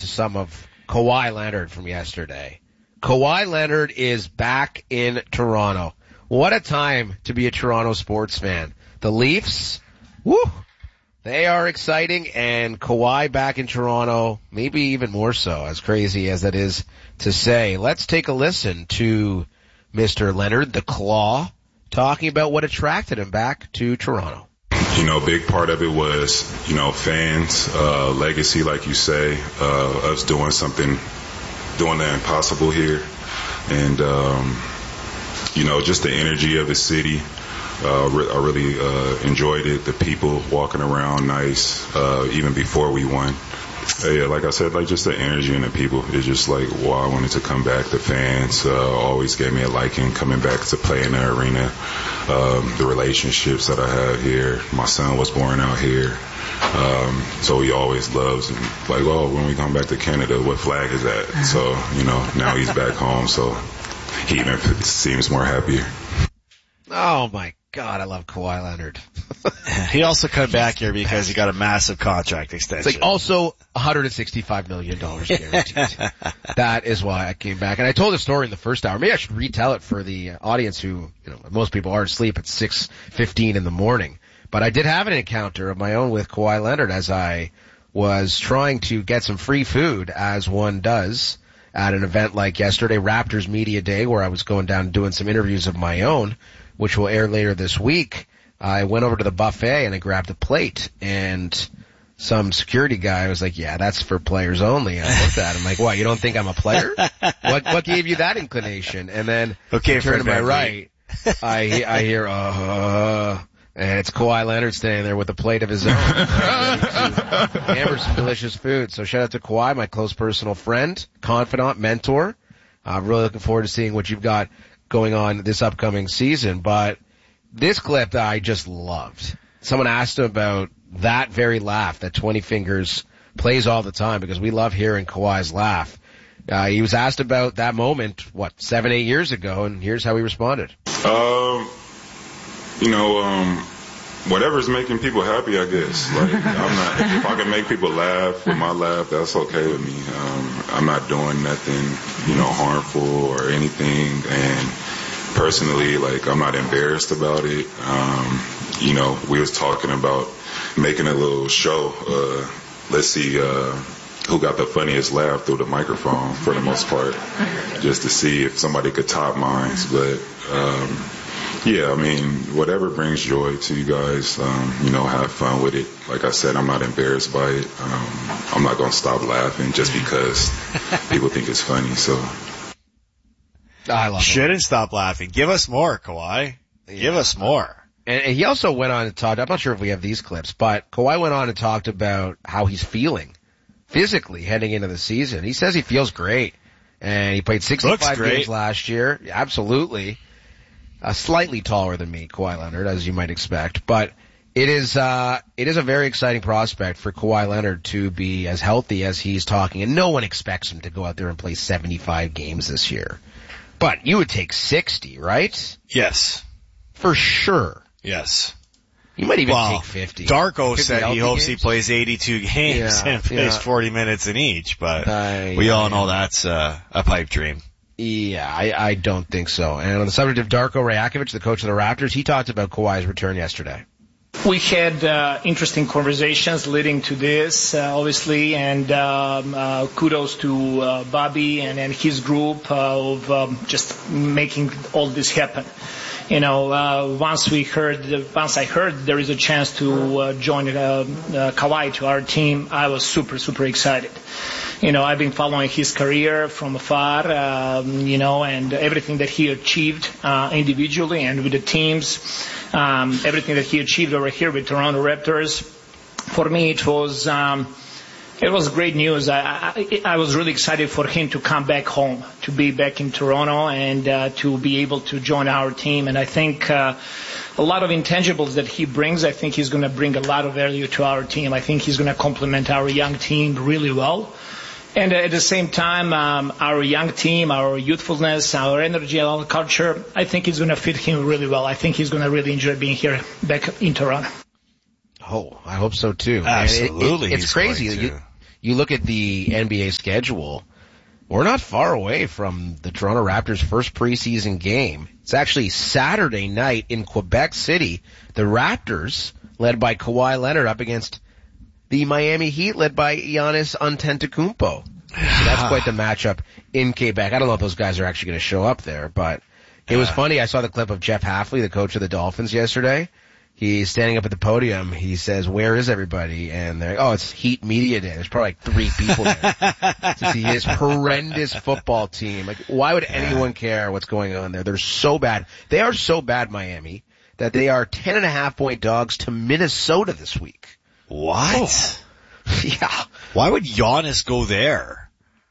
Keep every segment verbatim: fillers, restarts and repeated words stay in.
some of Kawhi Leonard from yesterday. Kawhi Leonard is back in Toronto. What a time to be a Toronto sports fan. The Leafs, woo, they are exciting, and Kawhi back in Toronto, maybe even more so, as crazy as that is to say. Let's take a listen to Mister Leonard, the Claw, talking about what attracted him back to Toronto. You know, a big part of it was, you know, fans, uh, legacy, like you say, uh, us doing something, doing the impossible here. And, um, you know, just the energy of the city. Uh, re- I really uh, enjoyed it. The people walking around nice, uh, even before we won. Uh, yeah, like I said, like just the energy and the people. It's just like, why I wanted to come back. The fans uh, always gave me a liking coming back to play in the arena. Um, the relationships that I have here. My son was born out here. Um, so he always loves and like, oh, when we come back to Canada, what flag is that? So, you know, now he's back home. So he even seems more happier. Oh my God, I love Kawhi Leonard. He also come back here because he got a massive contract extension. It's like also one hundred sixty-five million dollars guaranteed. That is why I came back. And I told the story in the first hour. Maybe I should retell it for the audience who, you know, most people are asleep at six fifteen in the morning. But I did have an encounter of my own with Kawhi Leonard as I was trying to get some free food, as one does, at an event like yesterday, Raptors Media Day, where I was going down and doing some interviews of my own, which will air later this week. I went over to the buffet and I grabbed a plate, and some security guy was like, yeah, that's for players only. I looked at him like, what, you don't think I'm a player? What what gave you that inclination? And then okay, I turn to my right, I, I hear, uh, and it's Kawhi Leonard standing there with a plate of his own. Hammer some delicious food. So shout out to Kawhi, my close personal friend, confidant, mentor. I'm really looking forward to seeing what you've got going on this upcoming season. But this clip that I just loved. Someone asked him about that very laugh that twenty Fingers plays all the time, because we love hearing Kawhi's laugh. Uh, he was asked about that moment, what, seven, eight years ago, and here's how he responded. Um, you know, um, whatever's making people happy, I guess. Like, I'm not, if I can make people laugh with my laugh, that's okay with me. Um, I'm not doing nothing, you know, harmful or anything, and personally, like, I'm not embarrassed about it. Um, you know, we was talking about making a little show. Uh, let's see, uh, who got the funniest laugh through the microphone for the most part, just to see if somebody could top mine. But, um, yeah, I mean, whatever brings joy to you guys, um, you know, have fun with it. Like I said, I'm not embarrassed by it. Um, I'm not going to stop laughing just because people think it's funny. So I love it. Shouldn't stop laughing. Give us more, Kawhi. Yeah. Give us more. And, and he also went on and talked, I'm not sure if we have these clips, but Kawhi went on and talked about how he's feeling physically heading into the season. He says he feels great. And he played sixty-five games last year. Absolutely. Uh, slightly taller than me, Kawhi Leonard, as you might expect. But it is, uh, it is a very exciting prospect for Kawhi Leonard to be as healthy as he's talking. And no one expects him to go out there and play seventy-five games this year. But you would take sixty, right? Yes. For sure. Yes. You might even well, take fifty. Darko said he hopes games. he plays eighty-two games yeah, and plays yeah. forty minutes in each, but uh, we yeah, all know yeah. that's uh, a pipe dream. Yeah, I, I don't think so. And on the subject of Darko Rajakovic, the coach of the Raptors, he talked about Kawhi's return yesterday. We had uh, interesting conversations leading to this, uh, obviously, and um, uh, kudos to uh, Bobby and, and his group uh, of um, just making all this happen. You know, uh, once we heard, once I heard there is a chance to uh, join uh, uh, Kawhi to our team, I was super, super excited. You know, I've been following his career from afar, um, you know, and everything that he achieved uh, individually and with the teams, um, everything that he achieved over here with Toronto Raptors. For me, it was um, it was great news. I, I, I was really excited for him to come back home, to be back in Toronto, and uh, to be able to join our team. And I think uh, a lot of intangibles that he brings, I think he's going to bring a lot of value to our team. I think he's going to complement our young team really well. And at the same time, um, our young team, our youthfulness, our energy, our culture, I think it's going to fit him really well. I think he's going to really enjoy being here back in Toronto. Oh, I hope so too. Absolutely. It, it, it's crazy. You, you look at the N B A schedule, we're not far away from the Toronto Raptors' first preseason game. It's actually Saturday night in Quebec City. The Raptors, led by Kawhi Leonard, up against the Miami Heat, led by Giannis Antetokounmpo. So that's quite the matchup in Quebec. I don't know if those guys are actually going to show up there, but it was funny. I saw the clip of Jeff Hafley, the coach of the Dolphins, yesterday. He's standing up at the podium. He says, "Where is everybody?" And they're like, "Oh, it's Heat Media Day." There's probably like three people there to see his horrendous football team. Like, why would anyone care what's going on there? They're so bad. They are so bad, Miami, that they are ten and a half point dogs to Minnesota this week. What? Oh. Yeah. Why would Giannis go there?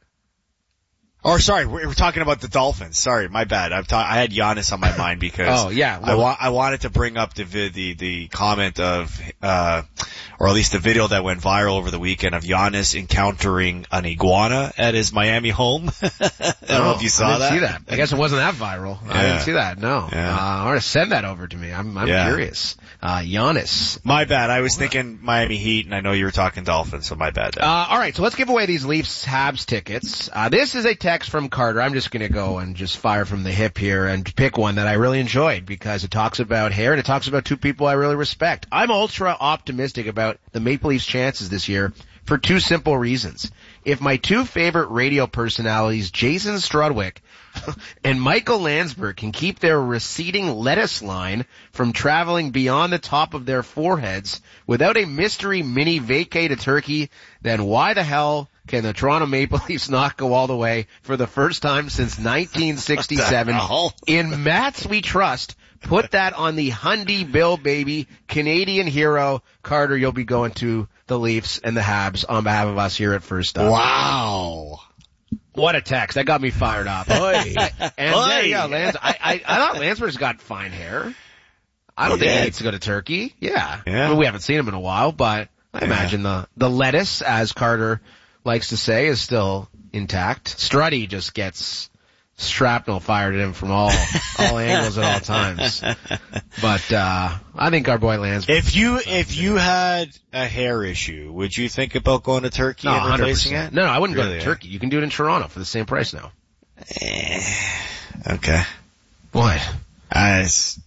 Or sorry, we're, we're talking about the Dolphins. Sorry, my bad. I've ta- I had Giannis on my mind because oh, yeah. I, wa- I wanted to bring up the vi- the the comment of, uh, or at least the video that went viral over the weekend of Giannis encountering an iguana at his Miami home. I don't know if you saw I didn't that. see that. I guess it wasn't that viral. Yeah. I didn't see that. No. Yeah. Uh, I want to send that over to me. I'm, I'm Yeah. curious. Uh, Giannis. My bad. I was thinking Miami Heat, and I know you were talking Dolphins, so my bad. Uh, all right, so let's give away these Leafs Habs tickets. Uh, this is a text from Carter. I'm just going to go and just fire from the hip here and pick one that I really enjoyed because it talks about hair and it talks about two people I really respect. I'm ultra optimistic about the Maple Leafs' chances this year for two simple reasons. If my two favorite radio personalities, Jason Strudwick and Michael Landsberg, can keep their receding lettuce line from traveling beyond the top of their foreheads without a mystery mini vacay to Turkey, then why the hell can the Toronto Maple Leafs not go all the way for the first time since nineteen sixty-seven? In Matt's We Trust, put that on the Hyundai Bill, baby. Canadian hero. Carter, you'll be going to the Leafs and the Habs on behalf of us here at First Up. Wow. What a text. That got me fired up. Oy. And Oy. there you go, Lance. I, I, I thought Landsberg's got fine hair. I don't He think he did. needs to go to Turkey. Yeah. Yeah. I mean, we haven't seen him in a while, but I Yeah. imagine the, the lettuce, as Carter likes to say, is still intact. Struddy just gets shrapnel fired at him from all, all angles at all times. But, uh, I think our boy Landsberg. If you if you had a hair issue, would you think about going to Turkey No, and one hundred replacing percent. it? No, no, I wouldn't go Really, to eh? Turkey. You can do it in Toronto for the same price now. Eh, okay. What? Uh, it's,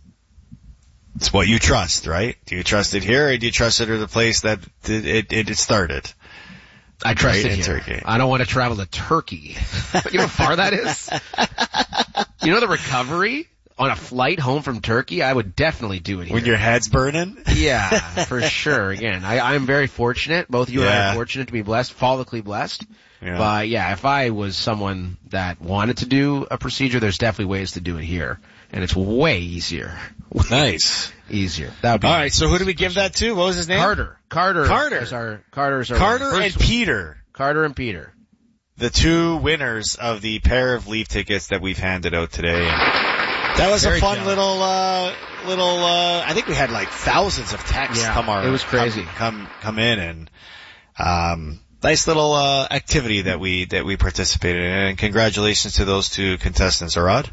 it's what you trust, right? Do you trust it here, or do you trust it at the place that it it, it started? I trust Right, it in here. Turkey. I don't want to travel to Turkey. You know how far that is? You know the recovery on a flight home from Turkey? I would definitely do it here. When your head's burning? Yeah, for sure. Again, I, I'm very fortunate. Both you and I Yeah. are fortunate to be blessed, follically blessed. Yeah. But yeah, if I was someone that wanted to do a procedure, there's definitely ways to do it here. And it's way easier. Nice. Easier. That would be All right, so who do we give that to? What was his name? Carter. Carter. Carter. Is our, Carter's our Carter first- and Peter. Carter and Peter. The two winners of the pair of Leaf tickets that we've handed out today. That was Very a fun jealous. little, uh, little, uh, I think we had like thousands of texts Yeah, come our, it was crazy. Come, come, come in and, um, nice little, uh, activity that we, that we participated in. And congratulations to those two contestants, Arad.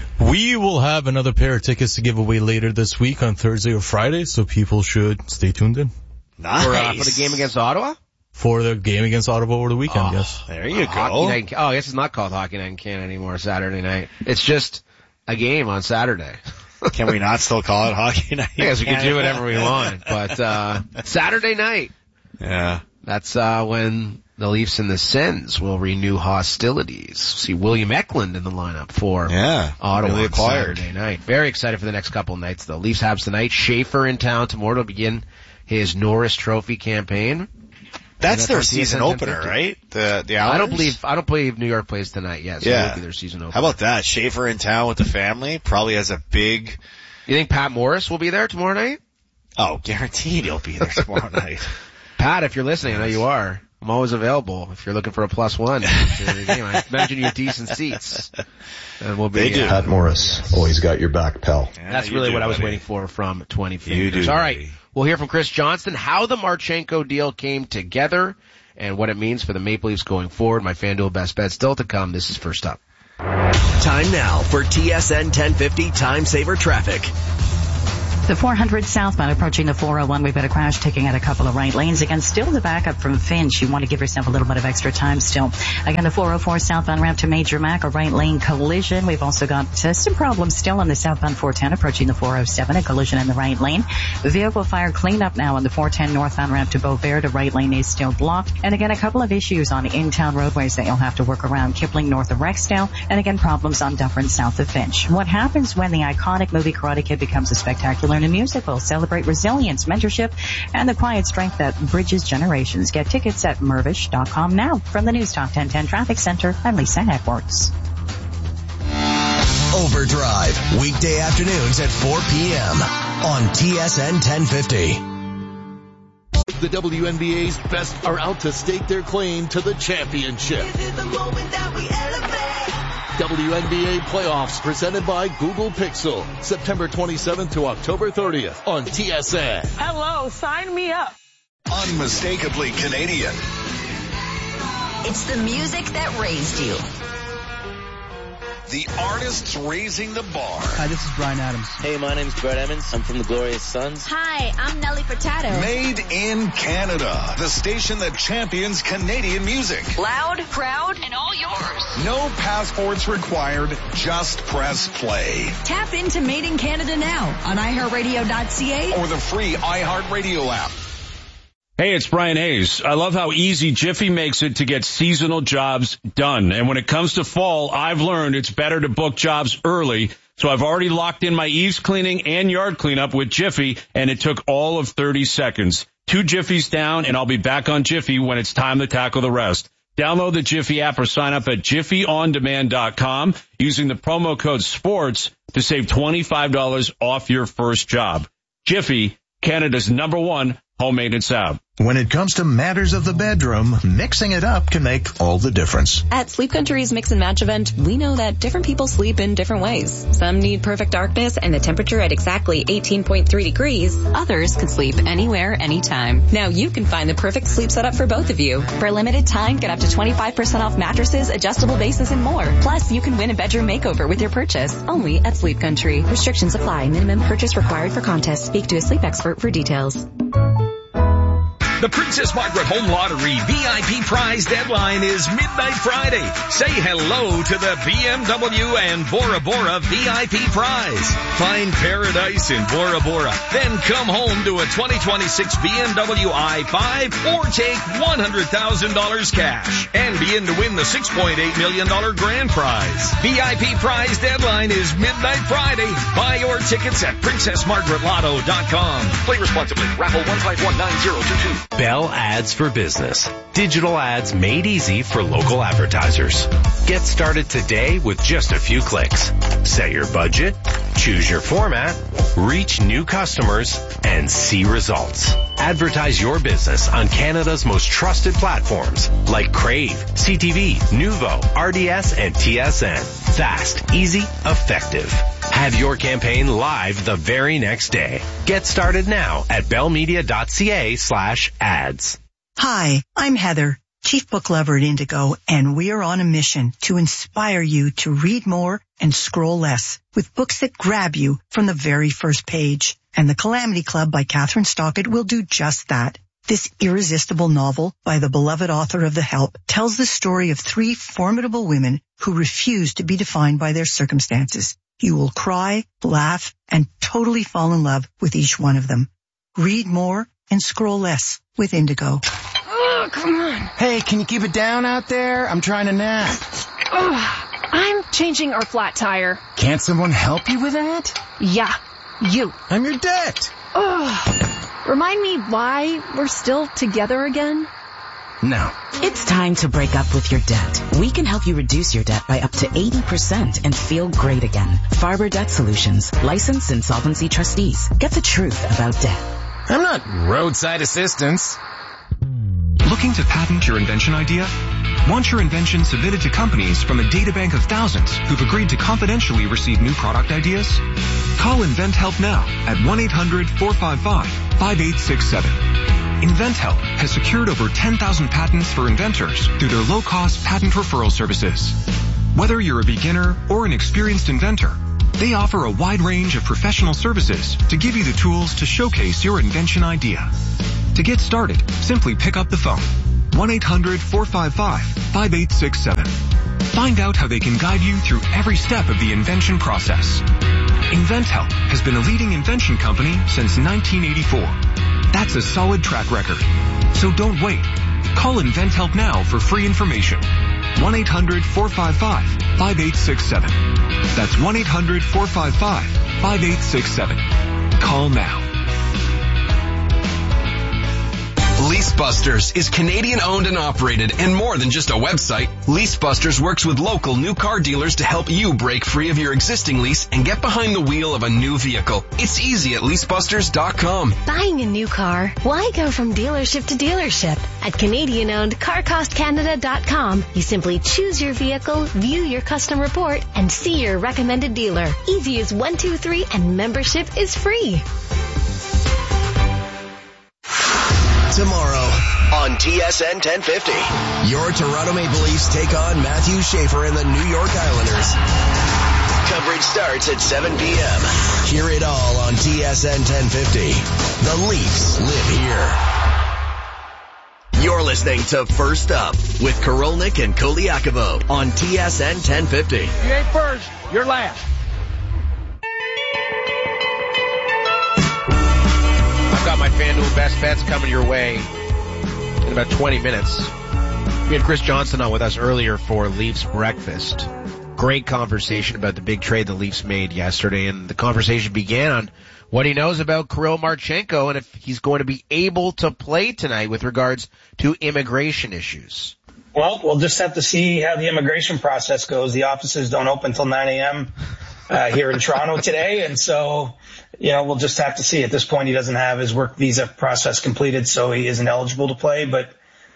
We will have another pair of tickets to give away later this week on Thursday or Friday, so people should stay tuned in. Nice. For, uh, for the game against Ottawa? For the game against Ottawa over the weekend, Oh. yes. There you Hockey go. night. Oh, I guess it's not called Hockey Night in Canada anymore, Saturday night. It's just a game on Saturday. Can we not still call it hockey night? I guess we can do whatever we want, but, uh, Saturday night. Yeah. That's, uh, when the Leafs and the Sens will renew hostilities. See William Eklund in the lineup for Yeah. Ottawa Really on acquired. Saturday night. Very excited for the next couple of nights though. Leafs Habs tonight. Schaefer in town tomorrow to begin his Norris Trophy campaign. That's that's their on T S N season ten opener, fifty. right? The, the I don't Islanders? believe, I don't believe New York plays tonight yet, so Yeah. it'll be their season opener. How about that? Schaefer in town with the family probably has a big, You think Pat Morris will be there tomorrow night? oh, guaranteed he'll be there tomorrow night. Pat, if you're listening, I know you are. I'm always available if you're looking for a plus one. I imagine you have decent seats. And we'll be, They do. uh, Pat Morris, always got your back, pal. Yeah, That's you really do, what I was buddy. waiting for from twenty You Fingers. do, All right. buddy. We'll hear from Chris Johnston how the Marchenko deal came together and what it means for the Maple Leafs going forward. My FanDuel best bet still to come. This is First Up. Time now for T S N ten fifty Time Saver Traffic. The four hundred southbound approaching the four oh one. We've got a crash taking out a couple of right lanes. Again, still the backup from Finch. You want to give yourself a little bit of extra time still. Again, the four oh four southbound ramp to Major Mac, a right lane collision. We've also got uh, some problems still on the southbound four ten approaching the four oh seven, a collision in the right lane. Vehicle fire cleanup now on the four ten northbound ramp to Beauvert. The right lane is still blocked. And again, a couple of issues on in-town roadways that you'll have to work around. Kipling north of Rexdale. And again, problems on Dufferin south of Finch. What happens when the iconic movie Karate Kid becomes a spectacular new musical? Celebrate resilience, mentorship, and the quiet strength that bridges generations. Get tickets at mervish dot com now. From the News Talk ten ten Traffic Center, I'm Lisa Edwards. Overdrive, weekday afternoons at four p.m. on T S N ten fifty. The W N B A's best are out to stake their claim to the championship. This is the moment that we elevate. W N B A playoffs presented by Google Pixel, September twenty-seventh to October thirtieth on T S N. Hello, sign me up. Unmistakably Canadian. It's the music that raised you. The artists raising the bar. Hi, this is Bryan Adams. Hey, my name's Brett Emmons. I'm from the Glorious Sons. Hi, I'm Nelly Furtado. Made in Canada, the station that champions Canadian music. Loud, proud, and all yours. No passports required, just press play. Tap into Made in Canada now on i heart radio dot c a or the free iHeartRadio app. Hey, it's Brian Hayes. I love how easy Jiffy makes it to get seasonal jobs done. And when it comes to fall, I've learned it's better to book jobs early. So I've already locked in my eaves cleaning and yard cleanup with Jiffy, and it took all of thirty seconds. Two Jiffies down, and I'll be back on Jiffy when it's time to tackle the rest. Download the Jiffy app or sign up at jiffy on demand dot com using the promo code SPORTS to save twenty-five dollars off your first job. Jiffy, Canada's number one home maintenance app. When it comes to matters of the bedroom, mixing it up can make all the difference. At Sleep Country's Mix and Match event, we know that different people sleep in different ways. Some need perfect darkness and the temperature at exactly eighteen point three degrees. Others can sleep anywhere, anytime. Now you can find the perfect sleep setup for both of you. For a limited time, get up to twenty-five percent off mattresses, adjustable bases, and more. Plus, you can win a bedroom makeover with your purchase. Only at Sleep Country. Restrictions apply. Minimum purchase required for contest. Speak to a sleep expert for details. The Princess Margaret Home Lottery V I P prize deadline is midnight Friday. Say hello to the B M W and Bora Bora V I P prize. Find paradise in Bora Bora. Then come home to a twenty twenty-six B M W i five or take one hundred thousand dollars cash and be in to win the six point eight million dollars grand prize. V I P prize deadline is midnight Friday. Buy your tickets at princess margaret lotto dot com. Play responsibly. Raffle one five one nine zero two two. Bell Ads for Business. Digital ads made easy for local advertisers. Get started today with just a few clicks. Set your budget, choose your format, reach new customers, and see results. Advertise your business on Canada's most trusted platforms like Crave, C T V, Nuvo, R D S, and T S N. Fast, easy, effective. Have your campaign live the very next day. Get started now at bellmedia.ca slash ads. Hi, I'm Heather, Chief Book Lover at Indigo, and we are on a mission to inspire you to read more and scroll less with books that grab you from the very first page. And The Calamity Club by Catherine Stockett will do just that. This irresistible novel by the beloved author of The Help tells the story of three formidable women who refuse to be defined by their circumstances. You will cry, laugh, and totally fall in love with each one of them. Read more and scroll less with Indigo. Oh, come on. Hey, can you keep it down out there? I'm trying to nap. Oh, I'm changing our flat tire. Can't someone help you with that? Yeah, you. I'm your debt. Oh, remind me why we're still together again? No. It's time to break up with your debt. We can help you reduce your debt by up to eighty percent and feel great again. Farber Debt Solutions, licensed insolvency trustees. Get the truth about debt. I'm not roadside assistance. Looking to patent your invention idea? Want your invention submitted to companies from a databank of thousands who've agreed to confidentially receive new product ideas? Call InventHelp now at one eight hundred four five five five eight six seven. InventHelp has secured over ten thousand patents for inventors through their low-cost patent referral services. Whether you're a beginner or an experienced inventor, They offer a wide range of professional services to give you the tools to showcase your invention idea. To get started, simply pick up the phone. one eight hundred four five five five eight six seven. Find out how they can guide you through every step of the invention process. InventHelp has been a leading invention company since nineteen eighty-four. That's a solid track record. So don't wait. Call InventHelp now for free information. one eight hundred four five five five eight six seven. That's one eight hundred four five five five eight six seven. Call now. LeaseBusters is Canadian owned and operated and more than just a website. LeaseBusters works with local new car dealers to help you break free of your existing lease and get behind the wheel of a new vehicle. It's easy at lease busters dot com. Buying a new car? Why go from dealership to dealership? At Canadian owned car cost canada dot com, you simply choose your vehicle, view your custom report, and see your recommended dealer. Easy as one, two, three, and membership is free. Tomorrow on T S N ten fifty, your Toronto Maple Leafs take on Matthew Schaefer and the New York Islanders. Coverage starts at seven p.m. Hear it all on T S N ten fifty. The Leafs live here. You're listening to First Up with Korolnik and Koliakovo on T S N ten fifty. You ain't first, you're last. Got my FanDuel best bets coming your way in about twenty minutes. We had Chris Johnson on with us earlier for Leafs Breakfast. Great conversation about the big trade the Leafs made yesterday, and the conversation began on what he knows about Kirill Marchenko and if he's going to be able to play tonight with regards to immigration issues. Well, we'll just have to see how the immigration process goes. The offices don't open until nine a.m. Uh, here in Toronto today, and so you know, we'll just have to see. At this point, he doesn't have his work visa process completed, so he isn't eligible to play. But,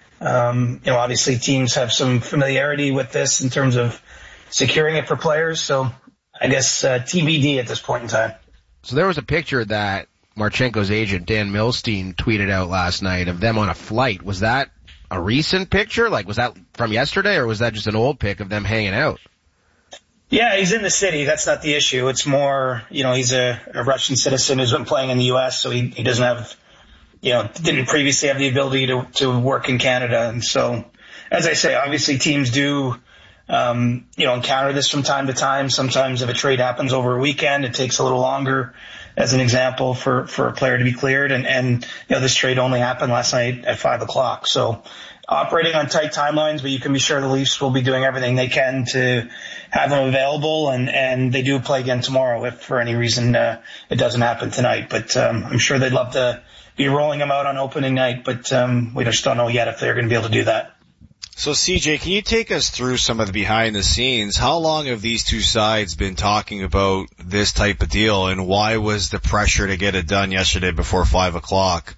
um, you know, obviously teams have some familiarity with this in terms of securing it for players. So I guess uh, T B D at this point in time. So there was a picture that Marchenko's agent, Dan Milstein, tweeted out last night of them on a flight. Was that a recent picture? Like, was that from yesterday, or was that just an old pic of them hanging out? Yeah, he's in the city. That's not the issue. It's more, you know, he's a, a Russian citizen who's been playing in the U S, so he, he doesn't have, you know, didn't previously have the ability to, to work in Canada. And so, as I say, obviously teams do, um, you know, encounter this from time to time. Sometimes if a trade happens over a weekend, it takes a little longer, as an example, for, for a player to be cleared. And, and, you know, this trade only happened last night at five o'clock. So, operating on tight timelines, but you can be sure the Leafs will be doing everything they can to have him available, and, and they do play again tomorrow if for any reason uh, it doesn't happen tonight. But um, I'm sure they'd love to be rolling him out on opening night, but um, we just don't know yet if they're going to be able to do that. So, C J, can you take us through some of the behind the scenes? How long have these two sides been talking about this type of deal, and why was the pressure to get it done yesterday before five o'clock?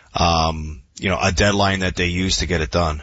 Um, you know, a deadline that they used to get it done?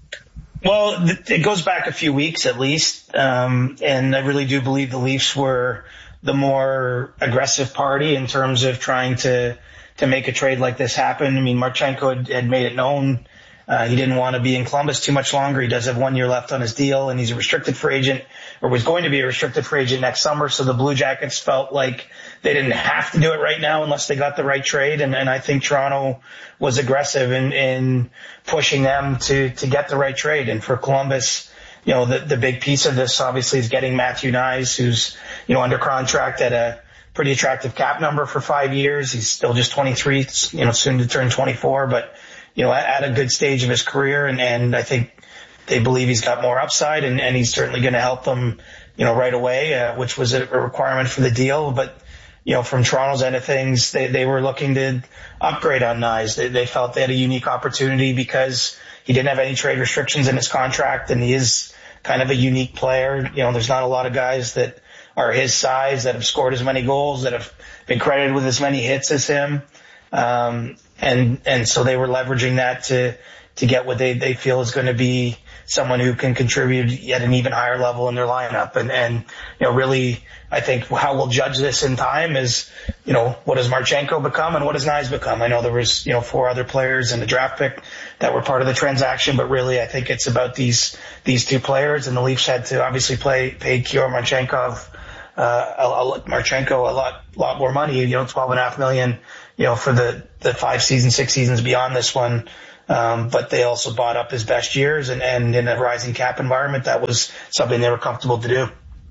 Well, th- it goes back a few weeks at least, um, and I really do believe the Leafs were the more aggressive party in terms of trying to to make a trade like this happen. I mean, Marchenko had, had made it known uh, he didn't want to be in Columbus too much longer. He does have one year left on his deal, and he's a restricted free agent, or was going to be a restricted free agent next summer. So the Blue Jackets felt like they didn't have to do it right now unless they got the right trade. And, and I think Toronto was aggressive in, in pushing them to, to get the right trade. And for Columbus, you know, the, the big piece of this obviously is getting Matthew Knies, who's, you know, under contract at a pretty attractive cap number for five years. He's still just twenty-three, you know, soon to turn twenty-four, but, you know, at, at a good stage of his career. And, and I think they believe he's got more upside, and, and he's certainly going to help them, you know, right away, uh, which was a requirement for the deal. But, you know, from Toronto's end of things, they, they were looking to upgrade on Knies. They, they felt they had a unique opportunity because he didn't have any trade restrictions in his contract, and he is kind of a unique player. You know, there's not a lot of guys that are his size that have scored as many goals, that have been credited with as many hits as him. Um, and, and so they were leveraging that to, to get what they, they feel is going to be someone who can contribute at an even higher level in their lineup. And, and, you know, really, I think how we'll judge this in time is, you know, what does Marchenko become and what does Knies become? I know there was, you know, four other players in the draft pick that were part of the transaction, but really I think it's about these, these two players, and the Leafs had to obviously play, pay Kirill Marchenkov, uh, a, a, Marchenko a lot, lot more money, you know, twelve and a half million, you know, for the, the five seasons, six seasons beyond this one. Um, but they also bought up his best years, and, and in a rising cap environment, that was something they were comfortable to do.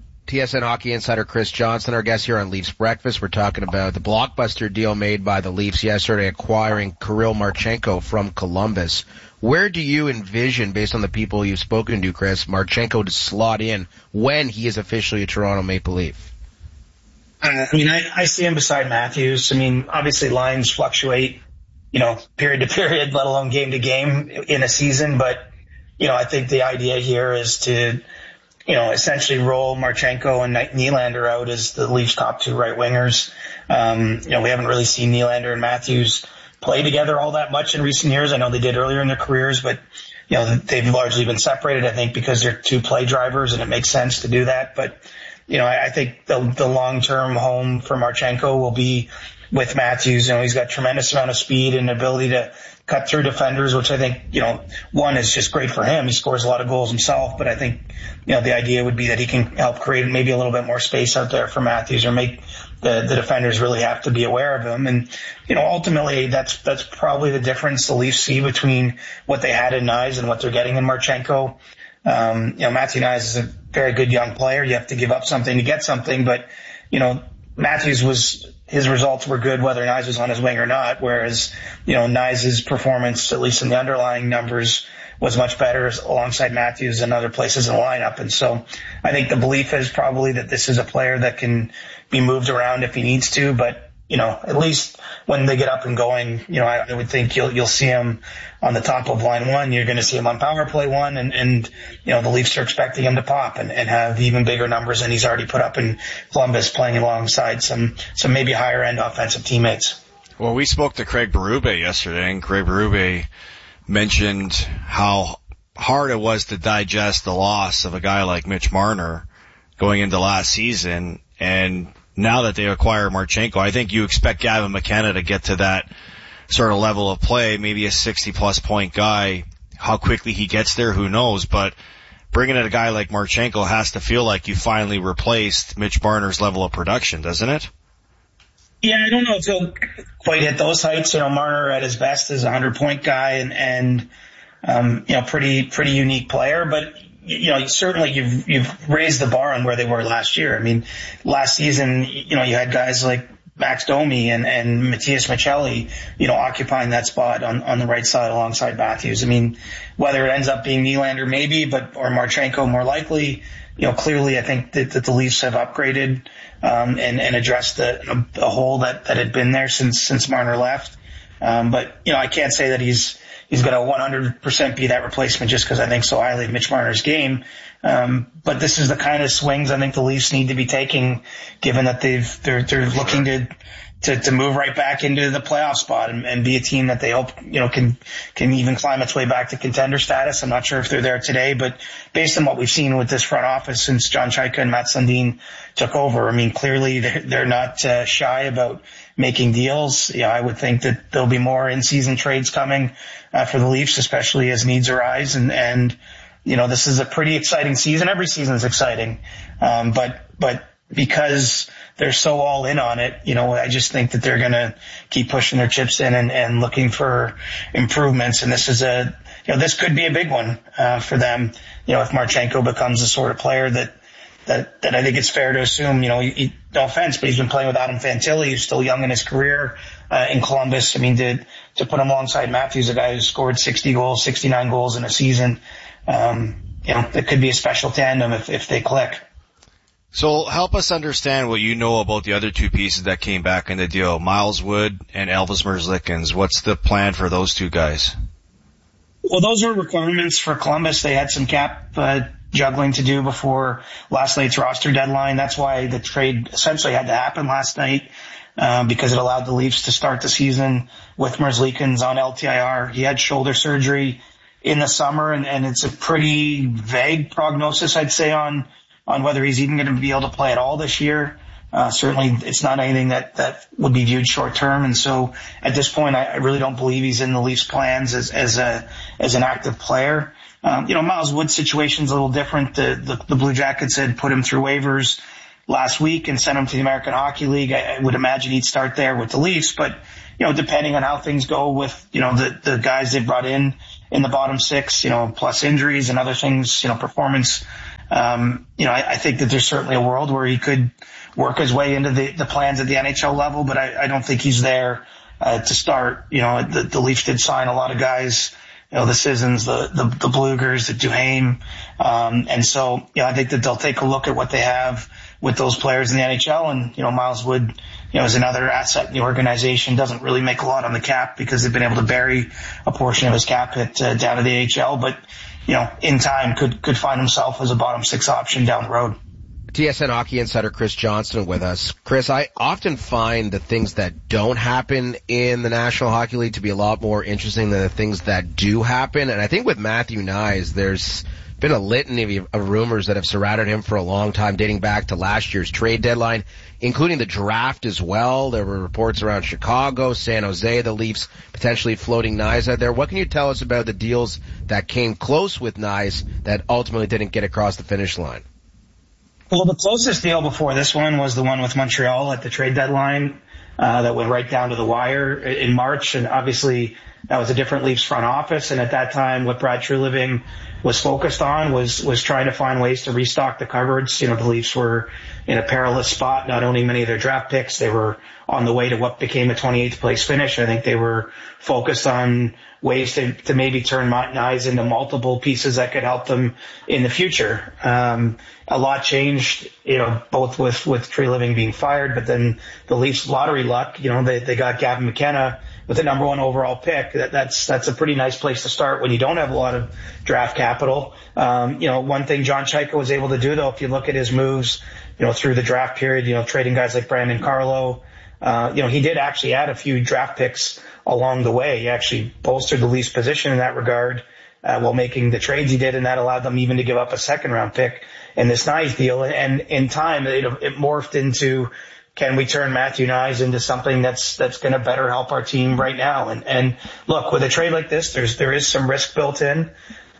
T S N hockey insider Chris Johnson, our guest here on Leafs Breakfast. We're talking about the blockbuster deal made by the Leafs yesterday, acquiring Kirill Marchenko from Columbus. Where do you envision, based on the people you've spoken to, Chris, Marchenko to slot in when he is officially a Toronto Maple Leaf? Uh, I mean, I, I see him beside Matthews. I mean, obviously lines fluctuate, you know, period to period, let alone game to game in a season. But, you know, I think the idea here is to, you know, essentially roll Marchenko and Nylander out as the Leafs' top two right wingers. Um, you know, we haven't really seen Nylander and Matthews play together all that much in recent years. I know they did earlier in their careers, but, you know, they've largely been separated, I think, because they're two play drivers, and it makes sense to do that. But, you know, I, I think the, the long-term home for Marchenko will be with Matthews. You know, he's got tremendous amount of speed and ability to cut through defenders, which I think, you know, one is just great for him. He scores a lot of goals himself, but I think, you know, the idea would be that he can help create maybe a little bit more space out there for Matthews, or make the, the defenders really have to be aware of him. And, you know, ultimately that's, that's probably the difference the Leafs see between what they had in Knies and what they're getting in Marchenko. Um, you know, Matthew Knies is a very good young player. You have to give up something to get something, but, you know, Matthews was, his results were good whether Knies was on his wing or not, whereas, you know, Knies' performance, at least in the underlying numbers, was much better alongside Matthews and other places in the lineup. And so I think the belief is probably that this is a player that can be moved around if he needs to, but, you know, at least when they get up and going, you know, I, I would think you'll, you'll see him on the top of line one. You're going to see him on power play one, and, and, you know, the Leafs are expecting him to pop and, and have even bigger numbers than he's already put up in Columbus, playing alongside some, some maybe higher end offensive teammates. Well, we spoke to Craig Berube yesterday, and Craig Berube mentioned how hard it was to digest the loss of a guy like Mitch Marner going into last season. And now that they acquire Marchenko, I think you expect Gavin McKenna to get to that sort of level of play, maybe a sixty plus point guy. How quickly he gets there, who knows? But bringing in a guy like Marchenko has to feel like you finally replaced Mitch Marner's level of production, doesn't it? Yeah, I don't know if he'll quite hit those heights. You know, Marner at his best is a hundred point guy, and, and, um, you know, pretty, pretty unique player, but, you know, certainly you've, you've raised the bar on where they were last year. I mean, last season, you know, you had guys like Max Domi and, and Matias Maccelli, you know, occupying that spot on, on the right side alongside Matthews. I mean, whether it ends up being Nylander maybe, but, or Marchenko more likely, you know, clearly I think that, that the Leafs have upgraded, um, and, and addressed the, a, a hole that, that had been there since, since Marner left. Um, but, you know, I can't say that he's, he's going to one hundred percent be that replacement just because I think so highly of Mitch Marner's game. Um, but this is the kind of swings I think the Leafs need to be taking, given that they've, they're, they're looking to, to, to move right back into the playoff spot and, and be a team that they hope, you know, can, can even climb its way back to contender status. I'm not sure if they're there today, but based on what we've seen with this front office since John Chayka and Matt Sundin took over, I mean, clearly they're, they're not uh, shy about making deals. You know, I would think that there'll be more in-season trades coming uh, for the Leafs, especially as needs arise. And, and, you know, this is a pretty exciting season. Every season is exciting. Um, but, but because they're so all in on it, you know, I just think that they're going to keep pushing their chips in and, and looking for improvements. And this is a, you know, this could be a big one, uh, for them. You know, if Marchenko becomes the sort of player that, that, that I think it's fair to assume, you know, he, he, no offense, but he's been playing with Adam Fantilli, who's still young in his career, uh, in Columbus. I mean, to, to put him alongside Matthews, a guy who scored sixty goals, sixty-nine goals in a season, um, you know, it could be a special tandem if, if they click. So help us understand what you know about the other two pieces that came back in the deal, Miles Wood and Elvis Merzlikins. What's the plan for those two guys? Well, those were requirements for Columbus. They had some cap uh, juggling to do before last night's roster deadline. That's why the trade essentially had to happen last night, uh, because it allowed the Leafs to start the season with Merzlikins on L T I R. He had shoulder surgery in the summer, and, and it's a pretty vague prognosis, I'd say, on on whether he's even going to be able to play at all this year. Uh, certainly it's not anything that, that would be viewed short term. And so at this point, I, I really don't believe he's in the Leafs plans as, as a, as an active player. Um, you know, Miles Wood's situation's a little different. The, the, the Blue Jackets had put him through waivers. last week and sent him to the American Hockey League. I, I would imagine he'd start there with the Leafs, but, you know, depending on how things go with, you know, the, the guys they brought in in the bottom six, you know, plus injuries and other things, you know, performance, um, you know, I, I think that there's certainly a world where he could work his way into the, the plans at the N H L level, but I, I don't think he's there uh, to start. You know, the, the Leafs did sign a lot of guys, you know, the Sissons, the, the, the Blugers, the Duhaime. Um, and so, you know, I think that they'll take a look at what they have with those players in the N H L. And, you know, Miles Wood, you know, is another asset in the organization, doesn't really make a lot on the cap because they've been able to bury a portion of his cap hit uh, down to the A H L. But, you know, in time could, could find himself as a bottom six option down the road. T S N Hockey Insider Chris Johnston with us. Chris, I often find the things that don't happen in the National Hockey League to be a lot more interesting than the things that do happen. And I think with Matthew Knies, there's been a litany of, of rumors that have surrounded him for a long time, dating back to last year's trade deadline, including the draft as well. There were reports around Chicago, San Jose, the Leafs potentially floating Knies out there. What can you tell us about the deals that came close with Knies that ultimately didn't get across the finish line? Well, the closest deal before this one was the one with Montreal at the trade deadline uh, that went right down to the wire in March. And obviously that was a different Leafs front office. And at that time, what Brad Treliving was focused on was was trying to find ways to restock the cupboards. You know, the Leafs were in a perilous spot, not owning many of their draft picks. They were on the way to what became a twenty-eighth place finish. I think they were focused on ways to, to maybe turn Knies into multiple pieces that could help them in the future. Um, a lot changed, you know, both with, with Treliving being fired, but then the Leafs lottery luck, you know, they, they got Gavin McKenna with the number one overall pick. That, that's, that's a pretty nice place to start when you don't have a lot of draft capital. Um, you know, one thing John Chayka was able to do though, if you look at his moves, you know, through the draft period, you know, trading guys like Brandon Carlo, uh, you know, he did actually add a few draft picks along the way. He actually bolstered the Leafs position in that regard, uh, while making the trades he did, and that allowed them even to give up a second round pick in this Knies deal. And in time, it, it morphed into, can we turn Matthew Knies into something that's, that's going to better help our team right now? And, and look, with a trade like this, there's, there is some risk built in.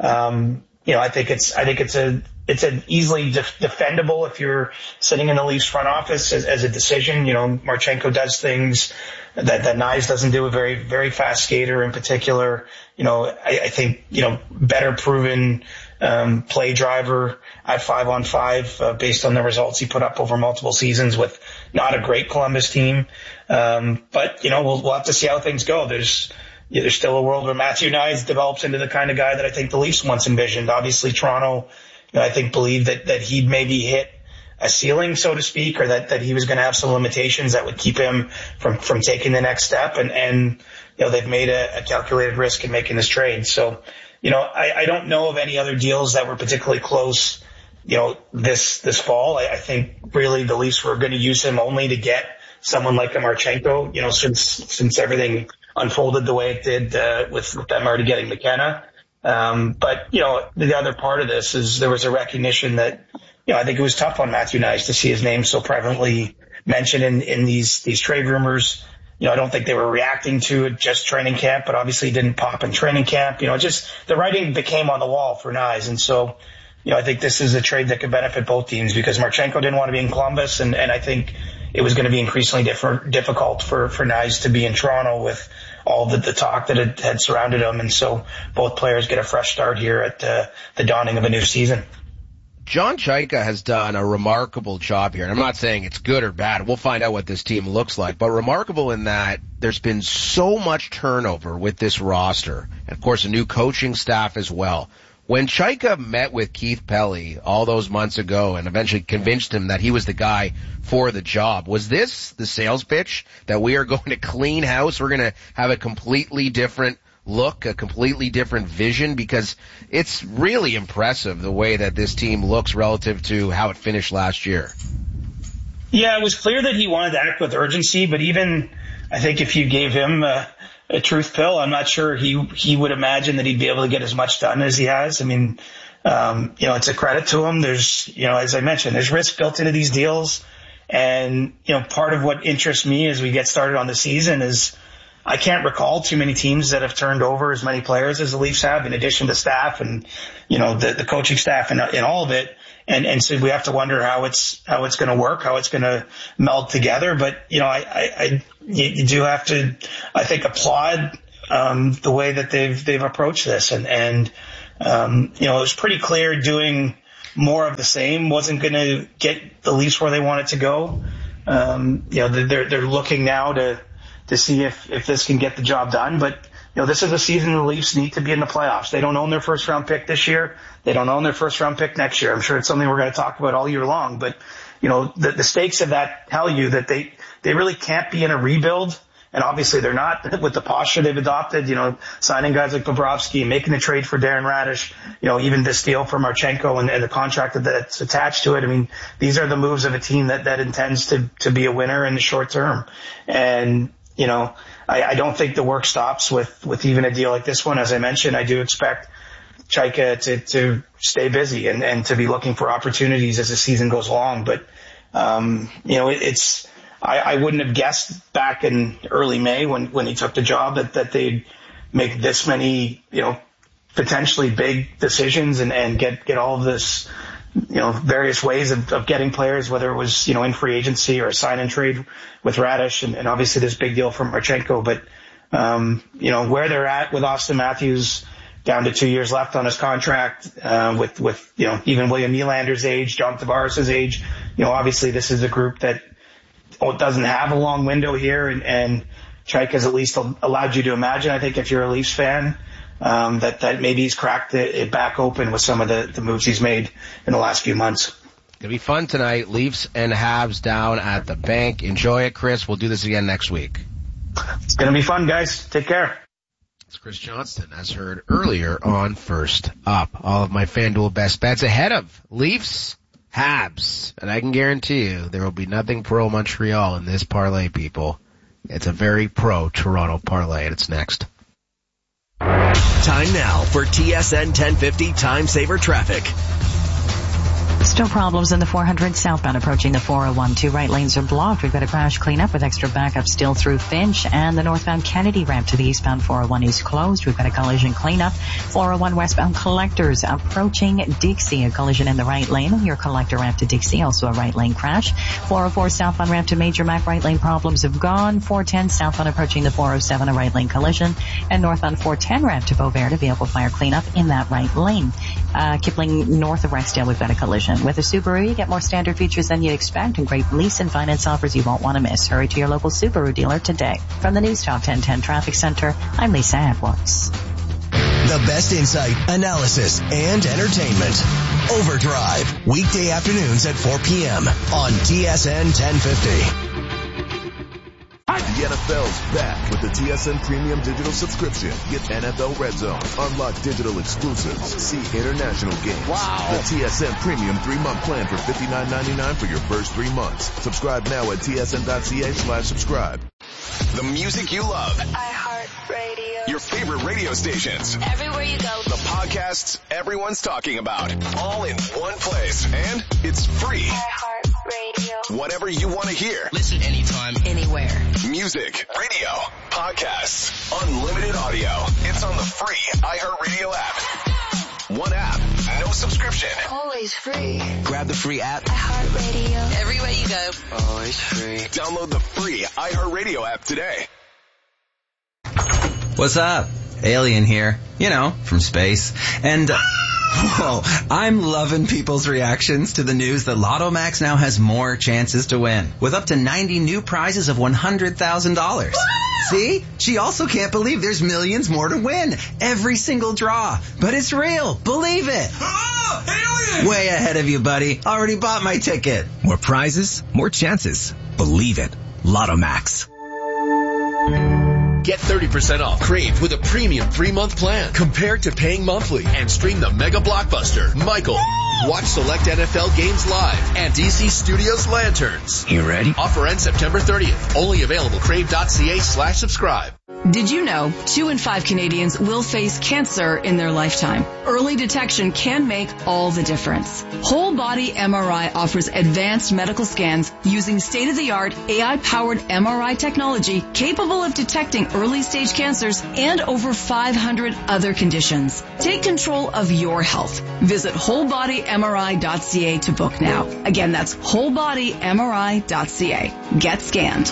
Um, you know, I think it's, I think it's a, it's an easily def- defendable if you're sitting in the Leafs front office as, as a decision. You know, Marchenko does things that, that Knies doesn't do, a very, very fast skater in particular. You know, I, I think, you know, better proven, um, play driver at five on five, uh, based on the results he put up over multiple seasons with not a great Columbus team. Um, but, you know, we'll, we'll have to see how things go. There's, yeah, there's still a world where Matthew Knies develops into the kind of guy that I think the Leafs once envisioned. Obviously, Toronto, you know, I think believed that, that he'd maybe hit a ceiling, so to speak, or that, that he was going to have some limitations that would keep him from, from taking the next step. And, and, you know, they've made a, a calculated risk in making this trade. So, you know, I, I don't know of any other deals that were particularly close, you know, this, this fall. I, I think really the Leafs were going to use him only to get someone like a Marchenko, you know, since, since everything unfolded the way it did, uh, with, with them already getting McKenna. Um, but, you know, the other part of this is there was a recognition that, you know, I think it was tough on Matthew Knies to see his name so prevalently mentioned in, in these, these trade rumors. You know, I don't think they were reacting to it just training camp, but obviously it didn't pop in training camp. You know, just the writing became on the wall for Knies. And so, you know, I think this is a trade that could benefit both teams because Marchenko didn't want to be in Columbus. And, and I think it was going to be increasingly different, difficult for, for Knies to be in Toronto with all the, the talk that had, had surrounded him. And so both players get a fresh start here at uh, the dawning of a new season. John Chayka has done a remarkable job here. And I'm not saying it's good or bad. We'll find out what this team looks like. But remarkable in that there's been so much turnover with this roster. And, of course, a new coaching staff as well. When Chayka met with Keith Pelly all those months ago and eventually convinced him that he was the guy for the job, was this the sales pitch that we are going to clean house? We're going to have a completely different look, a completely different vision? Because it's really impressive the way that this team looks relative to how it finished last year. Yeah, it was clear that he wanted to act with urgency, but even I think if you gave him a, a truth pill, I'm not sure he he would imagine that he'd be able to get as much done as he has. I mean, um, you know, it's a credit to him. There's, you know, as I mentioned, there's risk built into these deals. And, you know, part of what interests me as we get started on the season is I can't recall too many teams that have turned over as many players as the Leafs have, in addition to staff and, you know, the, the coaching staff and, and all of it. And, and so we have to wonder how it's, how it's going to work, how it's going to meld together. But, you know, I, I, I you, you do have to, I think, applaud, um, the way that they've, they've approached this. And, and, um, you know, it was pretty clear doing more of the same wasn't going to get the Leafs where they wanted to go. Um, you know, they're, they're looking now to, to see if, if this can get the job done. But, you know, this is a season the Leafs need to be in the playoffs. They don't own their first round pick this year. They don't own their first round pick next year. I'm sure it's something we're going to talk about all year long. But, you know, the, the stakes of that tell you that they, they really can't be in a rebuild. And obviously they're not with the posture they've adopted, you know, signing guys like Bobrovsky, making the trade for Darren Radish, you know, even this deal for Marchenko and, and the contract that's attached to it. I mean, these are the moves of a team that, that intends to, to be a winner in the short term. And, you know, I, I don't think the work stops with, with even a deal like this one. As I mentioned, I do expect Chaika to, to stay busy and, and to be looking for opportunities as the season goes along. But, um, you know, it, it's, I, I wouldn't have guessed back in early May when, when he took the job that, that they'd make this many, you know, potentially big decisions and, and get, get all of this, you know, various ways of, of getting players, whether it was, you know, in free agency or a sign and trade with Radish and, and obviously this big deal from Marchenko. But, um, you know, where they're at with Auston Matthews down to two years left on his contract, uh, with, with, you know, even William Nylander's age, John Tavares' age, you know, obviously this is a group that doesn't have a long window here, and, and Chaika's at least allowed you to imagine, I think, if you're a Leafs fan, um, that, that maybe he's cracked it, it back open with some of the, the moves he's made in the last few months. Gonna be fun tonight. Leafs and Habs down at the bank. Enjoy it, Chris. We'll do this again next week. It's gonna be fun, guys. Take care. It's Chris Johnston, as heard earlier on First Up. All of my FanDuel best bets ahead of Leafs, Habs, and I can guarantee you there will be nothing pro Montreal in this parlay, people. It's a very pro Toronto parlay, and it's next. Time now for T S N ten fifty Time Saver Traffic. Still problems in the four hundred southbound approaching the four oh one. Two right lanes are blocked. We've got a crash cleanup with extra backup still through Finch, and the northbound Kennedy ramp to the eastbound four oh one is closed. We've got a collision cleanup. four oh one westbound Collectors approaching Dixie, a collision in the right lane, and your Collector ramp to Dixie, also a right lane crash. four oh four southbound ramp to Major Mac, right lane problems have gone. four ten southbound approaching the four oh seven, a right lane collision, and northbound four ten ramp to Beauvert, a vehicle fire cleanup in that right lane. Uh, Kipling north of Rexdale, we've got a collision. With a Subaru, you get more standard features than you'd expect and great lease and finance offers you won't want to miss. Hurry to your local Subaru dealer today. From the News Talk ten ten Traffic Center, I'm Lisa Edwards. The best insight, analysis, and entertainment. Overdrive, weekday afternoons at four p.m. on T S N ten fifty. The N F L's back with the T S N Premium Digital Subscription. Get N F L Red Zone, unlock digital exclusives, see international games. Wow. The T S N Premium three-month plan for fifty-nine ninety-nine for your first three months. Subscribe now at tsn.ca slash subscribe. The music you love. iHeartRadio. Your favorite radio stations. Everywhere you go. The podcasts everyone's talking about. All in one place. And it's free. iHeartRadio. Whatever you want to hear. Listen anytime, anywhere. Music, radio, podcasts, unlimited audio. It's on the free iHeartRadio app. One app, no subscription. Always free. Grab the free app. iHeartRadio. Everywhere you go. Always free. Download the free iHeartRadio app today. What's up? Alien here. You know, from space. And... Uh, Whoa, I'm loving people's reactions to the news that Lotto Max now has more chances to win, with up to ninety new prizes of one hundred thousand dollars. See? She also can't believe there's millions more to win. Every single draw. But it's real. Believe it. Oh, alien! Way ahead of you, buddy. Already bought my ticket. More prizes, more chances. Believe it. Lotto Max. Get thirty percent off Crave with a premium three-month plan compared to paying monthly, and stream the mega blockbuster, Michael. Watch select N F L games live and D C Studios Lanterns. You ready? Offer ends September thirtieth. Only available crave.ca slash subscribe. Did you know two in five Canadians will face cancer in their lifetime? Early detection can make all the difference. Whole Body M R I offers advanced medical scans using state-of-the-art A I-powered M R I technology capable of detecting early-stage cancers and over five hundred other conditions. Take control of your health. Visit whole body M R I dot C A to book now. Again, that's whole body M R I dot C A. Get scanned.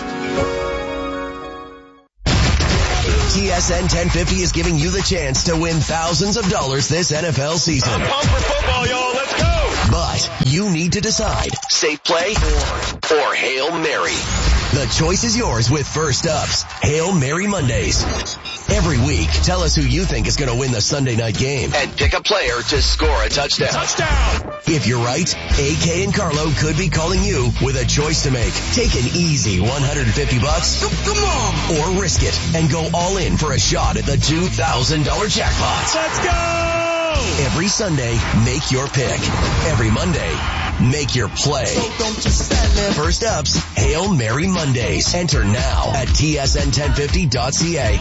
T S N ten fifty is giving you the chance to win thousands of dollars this N F L season. I'm pumped for football, y'all. Let's go. But you need to decide, safe play or, or Hail Mary. The choice is yours with First Up's Hail Mary Mondays. Every week, tell us who you think is going to win the Sunday night game and pick a player to score a touchdown. Touchdown! If you're right, A K and Carlo could be calling you with a choice to make. Take an easy one hundred fifty bucks, come on, or risk it and go all in for a shot at the two thousand dollars jackpot. Let's go! Every Sunday, make your pick. Every Monday, make your play. So don't you settle. First Up's Hail Mary Mondays. Enter now at T S N ten fifty dot C A.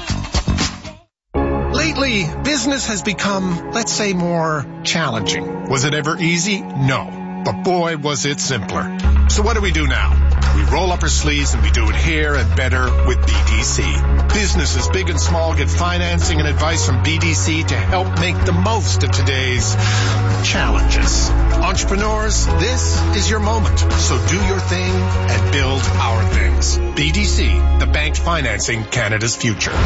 Lately, business has become, let's say, more challenging. Was it ever easy? No. But boy, was it simpler. So what do we do now? We roll up our sleeves and we do it here and better with B D C. Businesses big and small get financing and advice from B D C to help make the most of today's challenges. Entrepreneurs, this is your moment. So do your thing and build our things. B D C, the bank financing Canada's future.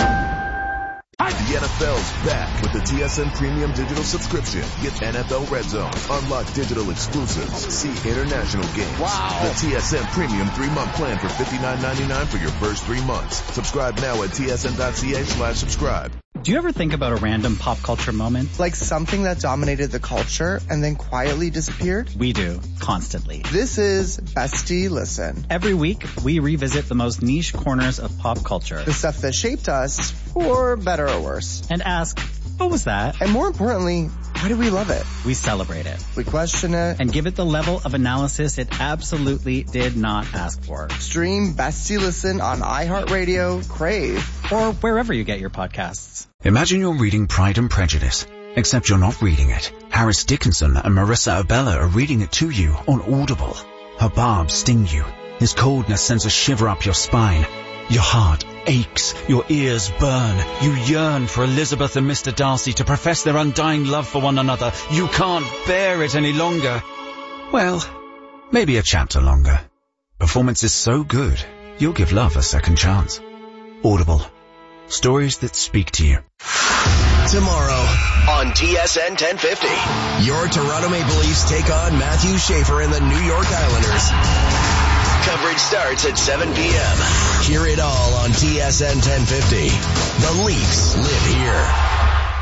The N F L's back with the T S N Premium Digital Subscription. Get N F L Red Zone, unlock digital exclusives, see international games. Wow. The T S N Premium three-month plan for fifty-nine ninety-nine for your first three months. Subscribe now at T S N dot C A slash subscribe. Do you ever think about a random pop culture moment? Like something that dominated the culture and then quietly disappeared? We do, constantly. This is Bestie Listen. Every week, we revisit the most niche corners of pop culture. The stuff that shaped us, for better or worse. And ask, what was that? And more importantly, why do we love it? We celebrate it. We question it. And give it the level of analysis it absolutely did not ask for. Stream Bestie Listen on iHeartRadio, Crave, or wherever you get your podcasts. Imagine you're reading Pride and Prejudice, except you're not reading it. Harris Dickinson and Marissa Abella are reading it to you on Audible. Her barbs sting you. His coldness sends a shiver up your spine. Your heart aches, your ears burn. You yearn for Elizabeth and Mister Darcy to profess their undying love for one another. You can't bear it any longer. Well, maybe a chapter longer. Performance is so good, you'll give love a second chance. Audible. Stories that speak to you. Tomorrow on T S N ten fifty, your Toronto Maple Leafs take on Matthew Schaefer and the New York Islanders. Coverage starts at seven p.m. Hear it all on T S N ten fifty. The Leafs live here.